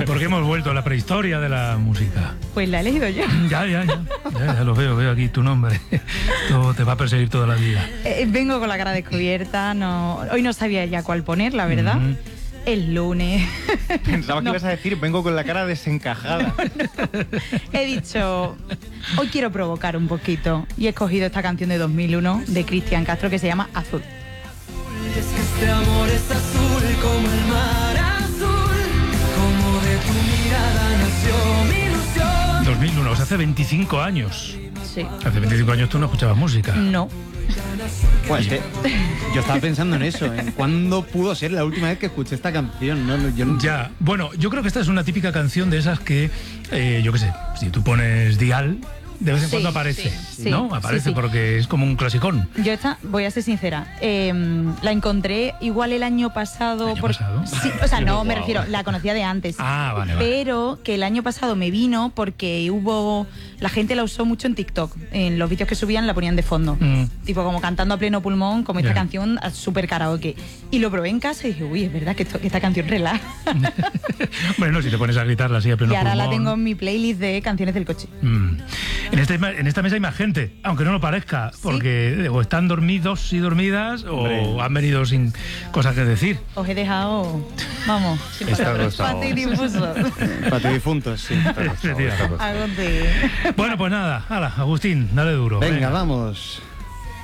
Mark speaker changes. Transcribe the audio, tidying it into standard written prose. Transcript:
Speaker 1: Porque hemos vuelto a la prehistoria de la música.
Speaker 2: Pues la he elegido yo.
Speaker 1: Ya lo veo aquí tu nombre. Esto te va a perseguir toda la vida.
Speaker 2: Vengo con la cara descubierta, hoy no sabía ya cuál poner, la verdad. Es lunes.
Speaker 3: Pensaba que ibas a decir, vengo con la cara desencajada.
Speaker 2: No. He dicho, hoy quiero provocar un poquito. Y he escogido esta canción de 2001 de Cristian Castro que se llama Azul.
Speaker 4: Y es que este amor es azul como el mar azul, como de tu mirada nació mi ilusión.
Speaker 1: 2001, o sea, hace 25 años.
Speaker 2: Sí.
Speaker 1: Hace 25 años tú no escuchabas música.
Speaker 2: No.
Speaker 3: Pues yo estaba pensando en eso, en cuándo pudo ser la última vez que escuché esta canción.
Speaker 1: Ya, bueno, yo creo que esta es una típica canción de esas que, yo qué sé, si tú pones Dial, de vez en cuando aparece, ¿no? Aparece porque es como un clasicón.
Speaker 2: Yo voy a ser sincera, la encontré igual el año pasado.
Speaker 1: ¿El año pasado?
Speaker 2: Sí, o sea, no, me refiero, la conocía de antes.
Speaker 1: Ah, vale.
Speaker 2: Pero que el año pasado me vino porque la gente la usó mucho en TikTok. En los vídeos que subían la ponían de fondo. Tipo como cantando a pleno pulmón, como esta canción súper karaoke. Y lo probé en casa y dije, uy, es verdad que esta canción relaja.
Speaker 1: Bueno, si te pones a gritarla así a pleno pulmón.
Speaker 2: Y ahora la tengo en mi playlist de canciones del coche.
Speaker 1: En esta mesa hay más gente, aunque no lo parezca, porque o están dormidos y dormidas o han venido sin cosas que decir.
Speaker 2: Os he dejado, vamos,
Speaker 3: patidifuntos, sí.
Speaker 1: Bueno, pues nada, Agustín, dale duro.
Speaker 3: Venga, vamos.